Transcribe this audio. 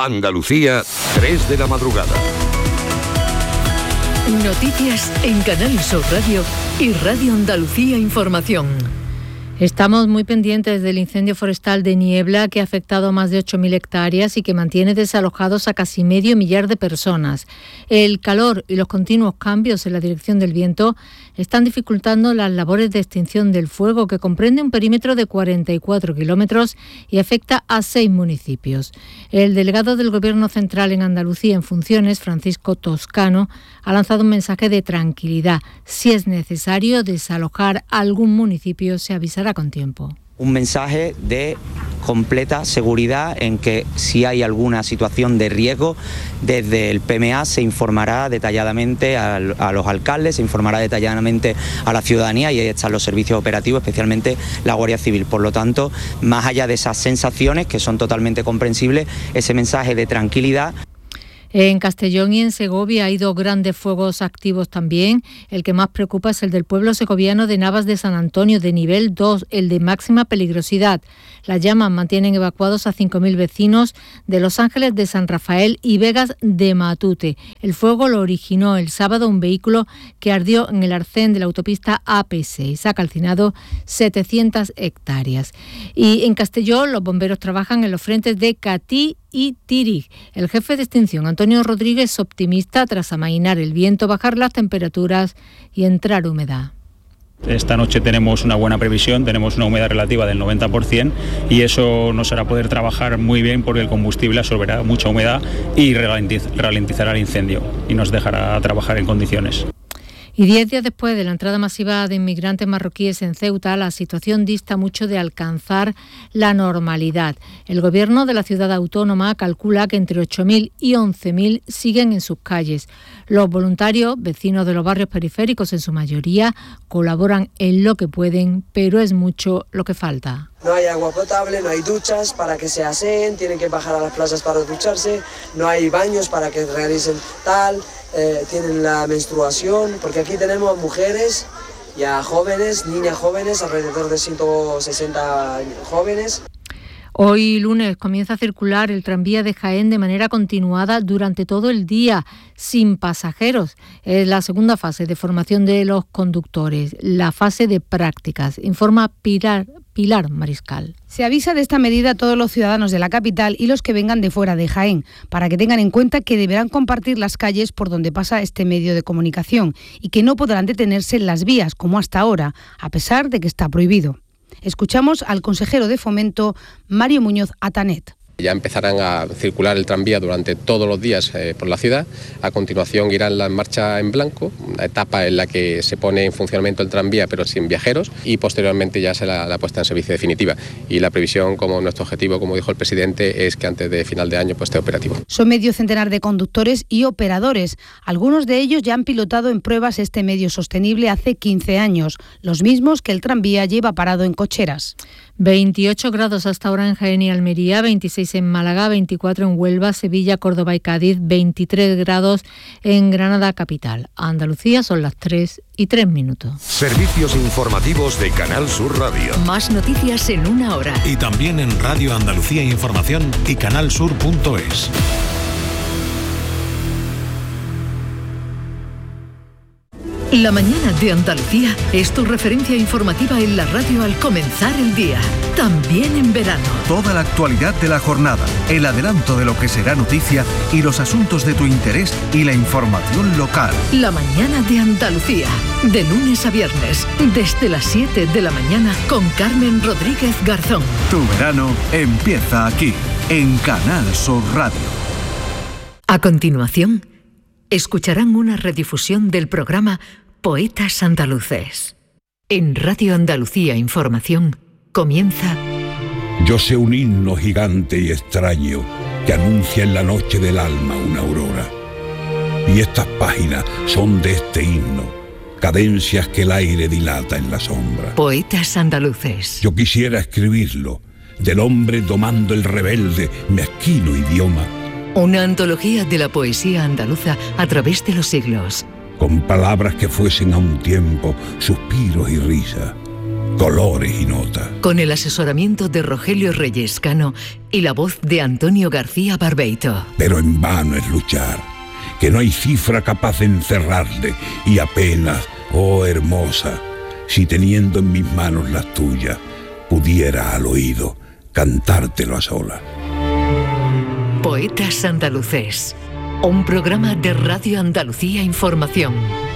Andalucía, 3 de la madrugada. Noticias en Canal Sur Radio y Radio Andalucía Información. Estamos muy pendientes del incendio forestal de Niebla que ha afectado a más de 8.000 hectáreas y que mantiene desalojados a casi medio millar de personas. El calor y los continuos cambios en la dirección del viento están dificultando las labores de extinción del fuego, que comprende un perímetro de 44 kilómetros y afecta a 6 municipios. El delegado del Gobierno Central en Andalucía en funciones, Francisco Toscano, ha lanzado un mensaje de tranquilidad. Si es necesario desalojar algún municipio, se avisará con tiempo. Un mensaje de completa seguridad en que si hay alguna situación de riesgo, desde el PMA se informará detalladamente a los alcaldes, se informará detalladamente a la ciudadanía, y ahí están los servicios operativos, especialmente la Guardia Civil. Por lo tanto, más allá de esas sensaciones que son totalmente comprensibles, ese mensaje de tranquilidad. En Castellón y en Segovia hay 2 grandes fuegos activos también. El que más preocupa es el del pueblo segoviano de Navas de San Antonio, de nivel 2, el de máxima peligrosidad. Las llamas mantienen evacuados a 5.000 vecinos de Los Ángeles de San Rafael y Vegas de Matute. El fuego lo originó el sábado un vehículo que ardió en el arcén de la autopista AP6. Ha calcinado 700 hectáreas. Y en Castellón los bomberos trabajan en los frentes de Catí y Tírig. El jefe de extinción, Antonio Rodríguez, optimista tras amainar el viento, bajar las temperaturas y entrar humedad. Esta noche tenemos una buena previsión, tenemos una humedad relativa del 90% y eso nos hará poder trabajar muy bien porque el combustible absorberá mucha humedad y ralentizará el incendio y nos dejará trabajar en condiciones. Y 10 días después de la entrada masiva de inmigrantes marroquíes en Ceuta, la situación dista mucho de alcanzar la normalidad. El gobierno de la ciudad autónoma calcula que entre 8.000 y 11.000 siguen en sus calles. Los voluntarios, vecinos de los barrios periféricos en su mayoría, colaboran en lo que pueden, pero es mucho lo que falta. No hay agua potable, no hay duchas para que se aseen, tienen que bajar a las plazas para ducharse, no hay baños para que realicen tal, tienen la menstruación, porque aquí tenemos mujeres y a jóvenes, niñas jóvenes, alrededor de 160 jóvenes. Hoy lunes comienza a circular el tranvía de Jaén de manera continuada durante todo el día, sin pasajeros. Es la segunda fase de formación de los conductores, la fase de prácticas, informa Pilar Mariscal. Se avisa de esta medida a todos los ciudadanos de la capital y los que vengan de fuera de Jaén, para que tengan en cuenta que deberán compartir las calles por donde pasa este medio de comunicación y que no podrán detenerse en las vías, como hasta ahora, a pesar de que está prohibido. Escuchamos al consejero de Fomento, Mario Muñoz Atanet. Ya empezarán a circular el tranvía durante todos los días por la ciudad. A continuación irán la marcha en blanco, una etapa en la que se pone en funcionamiento el tranvía pero sin viajeros, y posteriormente ya será la puesta en servicio definitiva. Y la previsión, como nuestro objetivo, como dijo el presidente, es que antes de final de año esté operativo. Son medio centenar de conductores y operadores. Algunos de ellos ya han pilotado en pruebas este medio sostenible hace 15 años, los mismos que el tranvía lleva parado en cocheras. 28 grados hasta ahora en Jaén y Almería, 26 en Málaga, 24 en Huelva, Sevilla, Córdoba y Cádiz, 23 grados en Granada capital. Andalucía son las 3:03. Servicios informativos de Canal Sur Radio. Más noticias en una hora. Y también en Radio Andalucía Información y canalsur.es. La mañana de Andalucía es tu referencia informativa en la radio al comenzar el día, también en verano. Toda la actualidad de la jornada, el adelanto de lo que será noticia y los asuntos de tu interés y la información local. La mañana de Andalucía, de lunes a viernes, desde las 7 de la mañana con Carmen Rodríguez Garzón. Tu verano empieza aquí, en Canal Sur Radio. A continuación, escucharán una redifusión del programa Poetas Andaluces. En Radio Andalucía Información comienza... Yo sé un himno gigante y extraño que anuncia en la noche del alma una aurora. Y estas páginas son de este himno, cadencias que el aire dilata en la sombra. Poetas Andaluces. Yo quisiera escribirlo, del hombre domando el rebelde, mezquino idioma. Una antología de la poesía andaluza a través de los siglos. Con palabras que fuesen a un tiempo suspiros y risa, colores y notas. Con el asesoramiento de Rogelio Reyes Cano y la voz de Antonio García Barbeito. Pero en vano es luchar, que no hay cifra capaz de encerrarle, y apenas, oh hermosa, si teniendo en mis manos las tuyas, pudiera al oído cantártelo a solas. Poetas Andaluces, un programa de Radio Andalucía Información.